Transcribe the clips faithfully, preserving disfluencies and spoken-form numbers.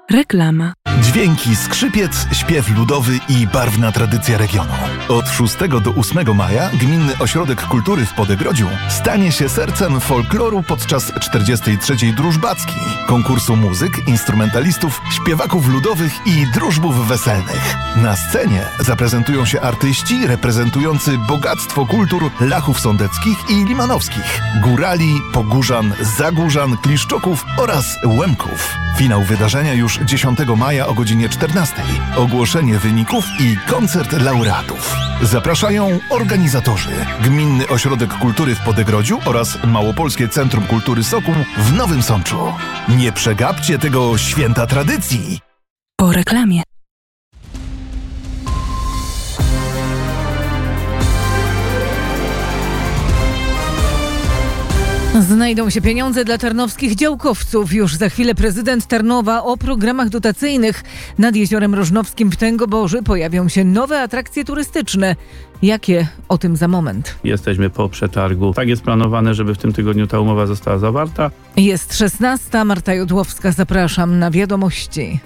Reklama. Dźwięki, skrzypiec, śpiew ludowy i barwna tradycja regionu. Od szóstego do ósmego maja Gminny Ośrodek Kultury w Podegrodziu stanie się sercem folkloru podczas czterdziestej trzeciej Drużbacki, konkursu muzyk, instrumentalistów, śpiewaków ludowych i drużbów weselnych. Na scenie zaprezentują się artyści reprezentujący bogactwo kultur Lachów Sądeckich i Limanowskich, Górali, Pogórzan, Zagórzan, Kliszczoków oraz Łemków. Finał wydarzenia już dziesiątego maja o godzinie czternastej. Ogłoszenie wyników i koncert laureatów. Zapraszają organizatorzy Gminny Ośrodek Kultury w Podegrodziu oraz Małopolskie Centrum Kultury Sokół w Nowym Sączu. Nie przegapcie tego święta tradycji. Po reklamie. Znajdą się pieniądze dla tarnowskich działkowców. Już za chwilę prezydent Tarnowa o programach dotacyjnych. Nad Jeziorem Rożnowskim w Tęgoborzy pojawią się nowe atrakcje turystyczne. Jakie? O tym za moment. Jesteśmy po przetargu. Tak jest planowane, żeby w tym tygodniu ta umowa została zawarta. Jest szesnasta. Marta Jodłowska. Zapraszam na wiadomości.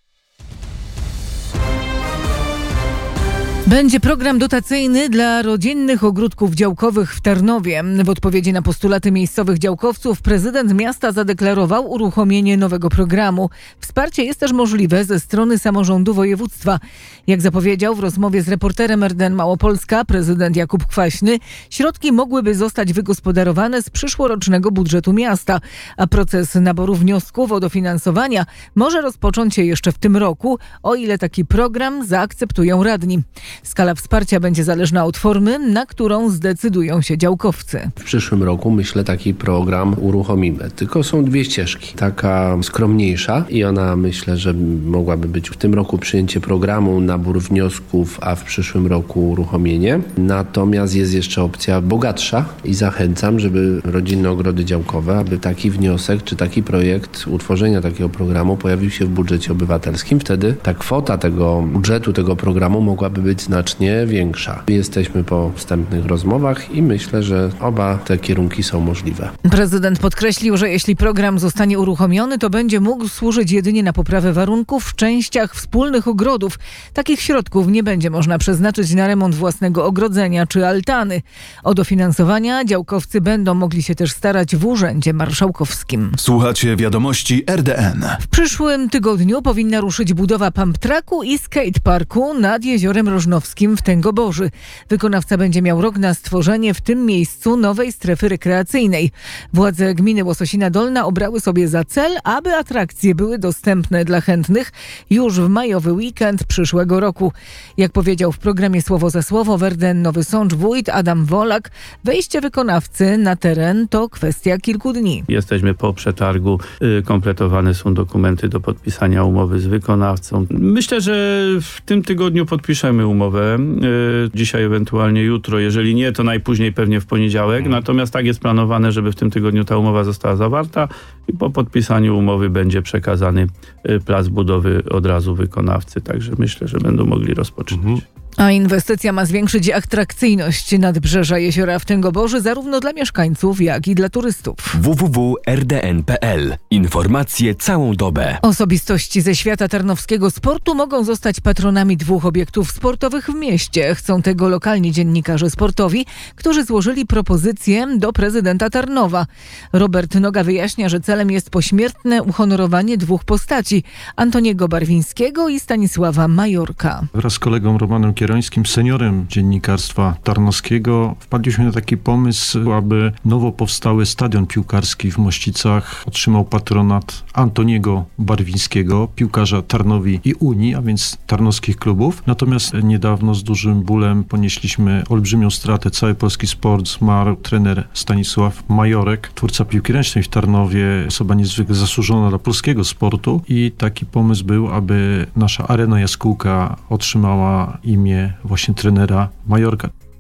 Będzie program dotacyjny dla rodzinnych ogródków działkowych w Tarnowie. W odpowiedzi na postulaty miejscowych działkowców prezydent miasta zadeklarował uruchomienie nowego programu. Wsparcie jest też możliwe ze strony samorządu województwa. Jak zapowiedział w rozmowie z reporterem R D N Małopolska prezydent Jakub Kwaśny, środki mogłyby zostać wygospodarowane z przyszłorocznego budżetu miasta, a proces naboru wniosków o dofinansowania może rozpocząć się jeszcze w tym roku, o ile taki program zaakceptują radni. Skala wsparcia będzie zależna od formy, na którą zdecydują się działkowcy. W przyszłym roku, myślę, taki program uruchomimy. Tylko są dwie ścieżki. Taka skromniejsza i ona, myślę, że mogłaby być w tym roku przyjęcie programu, nabór wniosków, a w przyszłym roku uruchomienie. Natomiast jest jeszcze opcja bogatsza i zachęcam, żeby rodzinne ogrody działkowe, aby taki wniosek czy taki projekt utworzenia takiego programu pojawił się w budżecie obywatelskim. Wtedy ta kwota tego budżetu, tego programu mogłaby być znacznie większa. Jesteśmy po wstępnych rozmowach i myślę, że oba te kierunki są możliwe. Prezydent podkreślił, że jeśli program zostanie uruchomiony, to będzie mógł służyć jedynie na poprawę warunków w częściach wspólnych ogrodów. Takich środków nie będzie można przeznaczyć na remont własnego ogrodzenia czy altany. O dofinansowania działkowcy będą mogli się też starać w Urzędzie Marszałkowskim. Słuchacie wiadomości R D N. W przyszłym tygodniu powinna ruszyć budowa pump tracku i skateparku nad Jeziorem Rożnowskim w Tęgoborzy. Wykonawca będzie miał rok na stworzenie w tym miejscu nowej strefy rekreacyjnej. Władze gminy Łososina Dolna obrały sobie za cel, aby atrakcje były dostępne dla chętnych już w majowy weekend przyszłego roku. Jak powiedział w programie Słowo za Słowo w R D N Nowy Sącz wójt Adam Wolak, wejście wykonawcy na teren to kwestia kilku dni. Jesteśmy po przetargu. Kompletowane są dokumenty do podpisania umowy z wykonawcą. Myślę, że w tym tygodniu podpiszemy umowę. Dzisiaj, ewentualnie jutro. Jeżeli nie, to najpóźniej pewnie w poniedziałek. Natomiast tak jest planowane, żeby w tym tygodniu ta umowa została zawarta i po podpisaniu umowy będzie przekazany plac budowy od razu wykonawcy. Także myślę, że będą mogli rozpoczynać. Mhm. A inwestycja ma zwiększyć atrakcyjność nadbrzeża jeziora w Tęgoborzy zarówno dla mieszkańców, jak i dla turystów. w w w kropka r d n kropka p l. Informacje całą dobę. Osobistości ze świata tarnowskiego sportu mogą zostać patronami dwóch obiektów sportowych w mieście. Chcą tego lokalni dziennikarze sportowi, którzy złożyli propozycję do prezydenta Tarnowa. Robert Noga wyjaśnia, że celem jest pośmiertne uhonorowanie dwóch postaci, Antoniego Barwińskiego i Stanisława Majorka. Wraz z kolegą Romanem Kierońskim, seniorem dziennikarstwa tarnowskiego, wpadliśmy na taki pomysł, aby nowo powstały stadion piłkarski w Mościcach otrzymał patronat Antoniego Barwińskiego, piłkarza Tarnowi i Unii, a więc tarnowskich klubów. Natomiast niedawno z dużym bólem ponieśliśmy olbrzymią stratę. Cały polski sport zmarł trener Stanisław Majorek, twórca piłki ręcznej w Tarnowie, osoba niezwykle zasłużona dla polskiego sportu i taki pomysł był, aby nasza Arena Jaskółka otrzymała imię właśnie trenera Majorka.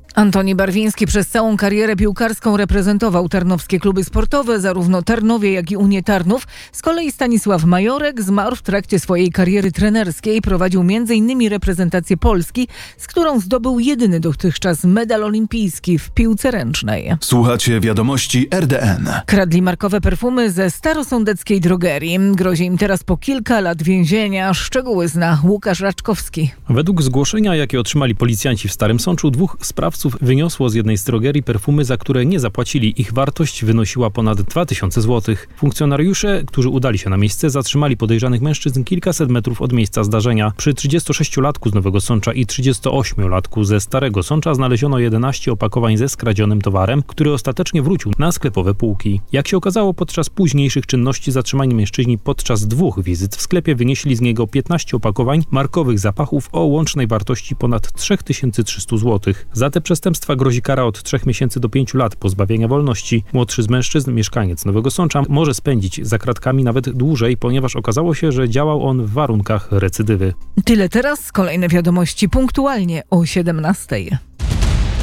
Antoni Barwiński przez całą karierę piłkarską reprezentował tarnowskie kluby sportowe, zarówno Tarnowie, jak i Unię Tarnów. Z kolei Stanisław Majorek zmarł w trakcie swojej kariery trenerskiej. Prowadził między innymi reprezentację Polski, z którą zdobył jedyny dotychczas medal olimpijski w piłce ręcznej. Słuchacie wiadomości R D N. Kradli markowe perfumy ze starosądeckiej drogerii. Grozi im teraz po kilka lat więzienia. Szczegóły zna Łukasz Raczkowski. Według zgłoszenia, jakie otrzymali policjanci w Starym Sączu, dwóch sprawców wyniosło z jednej z drogerii perfumy, za które nie zapłacili. Ich wartość wynosiła ponad dwa tysiące złotych. Funkcjonariusze, którzy udali się na miejsce, zatrzymali podejrzanych mężczyzn kilkaset metrów od miejsca zdarzenia. Przy trzydziestosześciolatku z Nowego Sącza i trzydziestoośmiolatku ze Starego Sącza znaleziono jedenaście opakowań ze skradzionym towarem, który ostatecznie wrócił na sklepowe półki. Jak się okazało, podczas późniejszych czynności zatrzymani mężczyźni podczas dwóch wizyt w sklepie wynieśli z niego piętnaście opakowań markowych zapachów o łącznej wartości ponad trzy tysiące trzysta złotych. Za te przestępstwa grozi kara od trzech miesięcy do pięciu lat pozbawienia wolności. Młodszy z mężczyzn, mieszkaniec Nowego Sącza, może spędzić za kratkami nawet dłużej, ponieważ okazało się, że działał on w warunkach recydywy. Tyle teraz, kolejne wiadomości punktualnie o siedemnastej.